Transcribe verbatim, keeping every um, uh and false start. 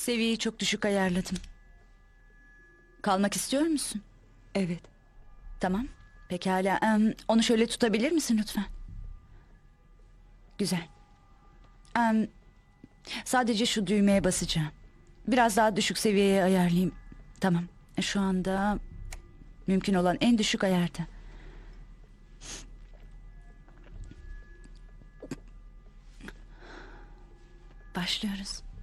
Seviyeyi çok düşük ayarladım. Kalmak istiyor musun? Evet. Tamam. Pekala. Em, onu şöyle tutabilir misin lütfen? Güzel. Em, sadece şu düğmeye basacağım. Biraz daha düşük seviyeye ayarlayayım. Tamam. Şu anda mümkün olan en düşük ayarda. Başlıyoruz.